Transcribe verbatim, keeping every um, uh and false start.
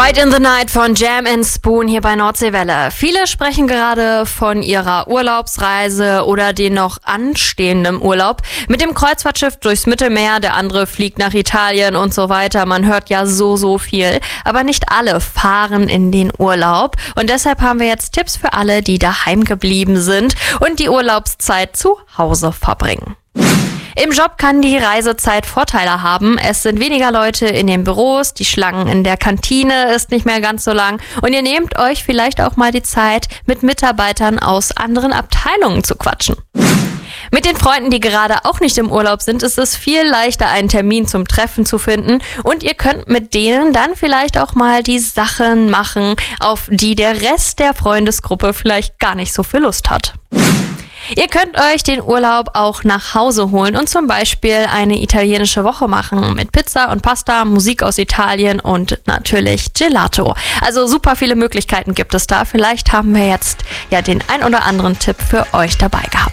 Right in the Night von Jam and Spoon hier bei Nordseewelle. Viele sprechen gerade von ihrer Urlaubsreise oder den noch anstehenden Urlaub mit dem Kreuzfahrtschiff durchs Mittelmeer, der andere fliegt nach Italien und so weiter. Man hört ja so, so viel, aber nicht alle fahren in den Urlaub und deshalb haben wir jetzt Tipps für alle, die daheim geblieben sind und die Urlaubszeit zu Hause verbringen. Im Job kann die Reisezeit Vorteile haben. Es sind weniger Leute in den Büros, die Schlangen in der Kantine ist nicht mehr ganz so lang und ihr nehmt euch vielleicht auch mal die Zeit, mit Mitarbeitern aus anderen Abteilungen zu quatschen. Mit den Freunden, die gerade auch nicht im Urlaub sind, ist es viel leichter, einen Termin zum Treffen zu finden und ihr könnt mit denen dann vielleicht auch mal die Sachen machen, auf die der Rest der Freundesgruppe vielleicht gar nicht so viel Lust hat. Ihr könnt euch den Urlaub auch nach Hause holen und zum Beispiel eine italienische Woche machen mit Pizza und Pasta, Musik aus Italien und natürlich Gelato. Also super viele Möglichkeiten gibt es da. Vielleicht haben wir jetzt ja den ein oder anderen Tipp für euch dabei gehabt.